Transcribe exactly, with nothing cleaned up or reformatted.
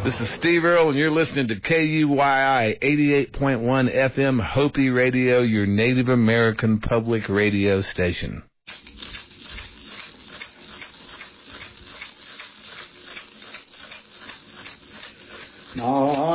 This is Steve Earle, and you're listening to K U Y I eighty-eight point one F M Hopi Radio, your Native American public radio station. No.